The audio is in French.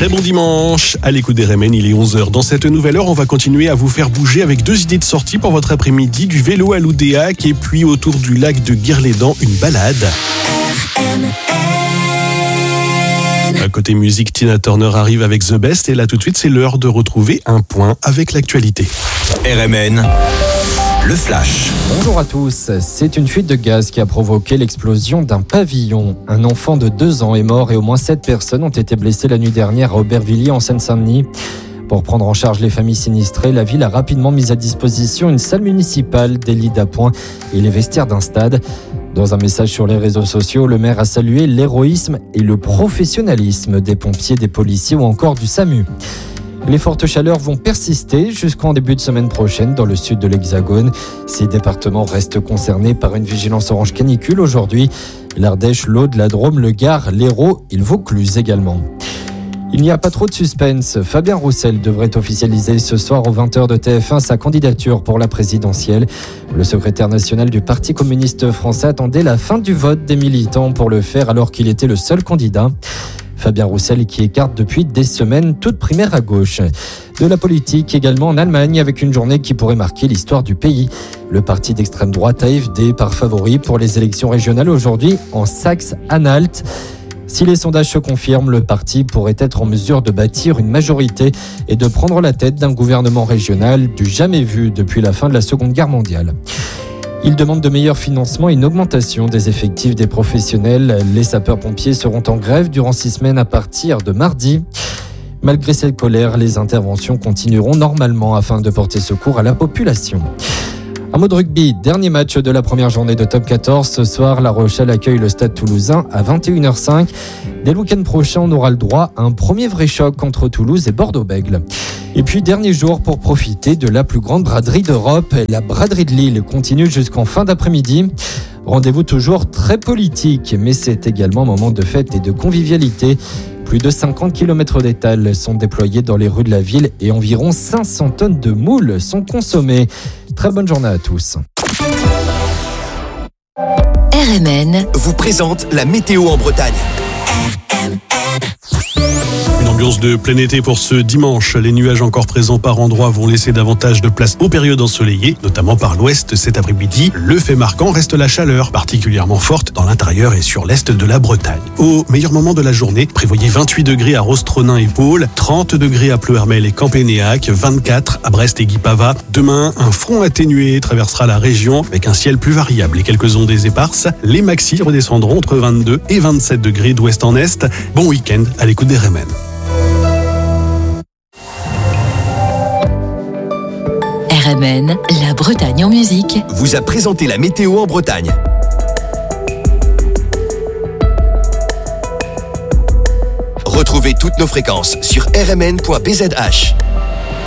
Très bon dimanche, à l'écoute des RMN, il est 11h. Dans cette nouvelle heure, on va continuer à vous faire bouger avec 2 idées de sortie pour votre après-midi, du vélo à l'Oudéac et puis autour du lac de Guerlédan, une balade. À côté musique, Tina Turner arrive avec The Best et là tout de suite, c'est l'heure de retrouver un point avec l'actualité. RMN, le flash. Bonjour à tous. C'est une fuite de gaz qui a provoqué l'explosion d'un pavillon. Un enfant de 2 ans est mort et au moins 7 personnes ont été blessées la nuit dernière à Aubervilliers en Seine-Saint-Denis. Pour prendre en charge les familles sinistrées, la ville a rapidement mis à disposition une salle municipale, des lits d'appoint et les vestiaires d'un stade. Dans un message sur les réseaux sociaux, le maire a salué l'héroïsme et le professionnalisme des pompiers, des policiers ou encore du SAMU. Les fortes chaleurs vont persister jusqu'en début de semaine prochaine dans le sud de l'Hexagone. Ces départements restent concernés par une vigilance orange canicule aujourd'hui. L'Ardèche, l'Aude, la Drôme, le Gard, l'Hérault et le Vaucluse également. Il n'y a pas trop de suspense. Fabien Roussel devrait officialiser ce soir aux 20h de TF1 sa candidature pour la présidentielle. Le secrétaire national du Parti communiste français attendait la fin du vote des militants pour le faire alors qu'il était le seul candidat. Fabien Roussel qui écarte depuis des semaines toute primaire à gauche. De la politique également en Allemagne avec une journée qui pourrait marquer l'histoire du pays. Le parti d'extrême droite AfD part favori pour les élections régionales aujourd'hui en Saxe-Anhalt. Si les sondages se confirment, le parti pourrait être en mesure de bâtir une majorité et de prendre la tête d'un gouvernement régional du jamais vu depuis la fin de la Seconde Guerre mondiale. Il demande de meilleurs financements et une augmentation des effectifs des professionnels. Les sapeurs-pompiers seront en grève durant 6 semaines à partir de mardi. Malgré cette colère, les interventions continueront normalement afin de porter secours à la population. Un mot de rugby, dernier match de la première journée de Top 14. Ce soir, La Rochelle accueille le Stade Toulousain à 21h05. Dès le week-end prochain, on aura le droit à un premier vrai choc entre Toulouse et Bordeaux-Bègles. Et puis, dernier jour pour profiter de la plus grande braderie d'Europe. La braderie de Lille continue jusqu'en fin d'après-midi. Rendez-vous toujours très politique, mais c'est également un moment de fête et de convivialité. Plus de 50 km d'étals sont déployés dans les rues de la ville et environ 500 tonnes de moules sont consommées. Très bonne journée à tous. RMN vous présente la météo en Bretagne. Une ambiance de plein été pour ce dimanche. Les nuages encore présents par endroits vont laisser davantage de place aux périodes ensoleillées, notamment par l'ouest cet après-midi. Le fait marquant reste la chaleur, particulièrement forte dans l'intérieur et sur l'est de la Bretagne. Au meilleur moment de la journée, prévoyez 28 degrés à Rostronin et Pôle, 30 degrés à Pleuhermel et Campénéac, 24 à Brest et Guipava. Demain, un front atténué traversera la région avec un ciel plus variable et quelques ondées éparses. Les maxis redescendront entre 22 et 27 degrés d'ouest en est. Bon week-end à l'écoute des RMN. RMN, la Bretagne en musique, vous a présenté la météo en Bretagne. Retrouvez toutes nos fréquences sur rmn.bzh.